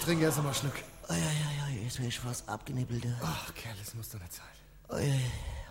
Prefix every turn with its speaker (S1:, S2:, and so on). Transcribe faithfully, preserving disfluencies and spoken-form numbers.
S1: trinke erst mal einen Schluck.
S2: Oi, oi, oi, jetzt wär ich fast abgenippelt.
S1: Ach, Kerl, das muss doch nicht sein.
S2: Oi, oi.